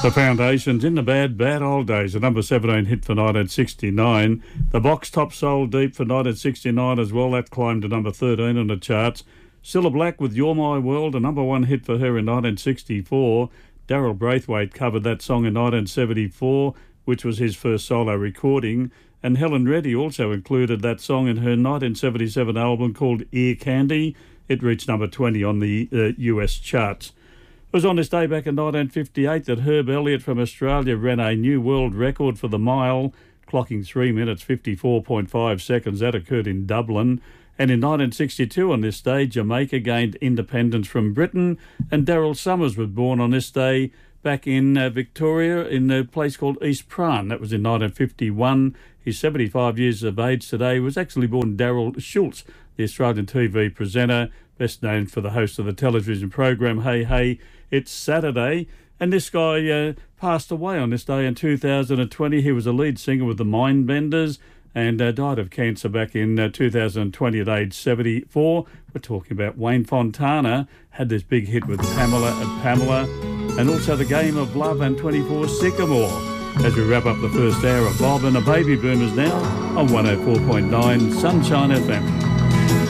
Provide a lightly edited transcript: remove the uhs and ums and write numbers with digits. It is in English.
The Foundations, In the Bad, Bad Old Days, a number 17 hit for 1969. The Box Top Soul Deep for 1969 as well. That climbed to number 13 on the charts. Cilla Black with You're My World, a number 1 hit for her in 1964. Daryl Braithwaite covered that song in 1974, which was his first solo recording. And Helen Reddy also included that song in her 1977 album called Ear Candy. It reached number 20 on the US charts. It was on this day back in 1958 that Herb Elliott from Australia ran a new world record for the mile, clocking 3 minutes 54.5 seconds. That occurred in Dublin. And in 1962 on this day, Jamaica gained independence from Britain, and Daryl Summers was born on this day back in Victoria in a place called East Prahran. That was in 1951. He's 75 years of age today. He was actually born Daryl Schultz, the Australian TV presenter, best known for the host of the television program Hey Hey, It's Saturday. And this guy passed away on this day in 2020. He was a lead singer with the Mindbenders and died of cancer back in 2020 at age 74. We're talking about Wayne Fontana, had this big hit with Pamela and also The Game of Love and 24 Sycamore. As we wrap up the first hour of Bob and the Baby Boomers now on 104.9 Sunshine FM.